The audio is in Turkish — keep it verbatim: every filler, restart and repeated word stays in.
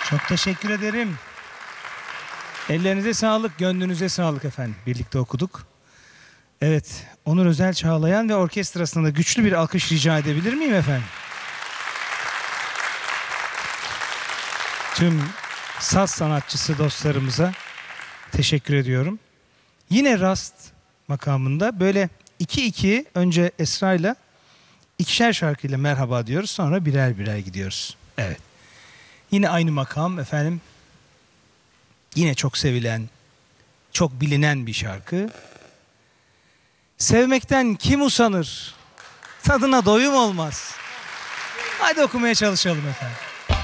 Çok teşekkür ederim. Ellerinize sağlık, gönlünüze sağlık efendim. Birlikte okuduk. Evet, Onur Özel Çağlayan ve orkestrasına da güçlü bir alkış rica edebilir miyim efendim? Tüm saz sanatçısı dostlarımıza teşekkür ediyorum. Yine rast makamında böyle iki iki önce Esra'yla ikişer şarkıyla merhaba diyoruz. Sonra birer birer gidiyoruz. Evet. Yine aynı makam efendim. Yine çok sevilen, çok bilinen bir şarkı. Sevmekten kim usanır? Tadına doyum olmaz. Hadi okumaya çalışalım efendim.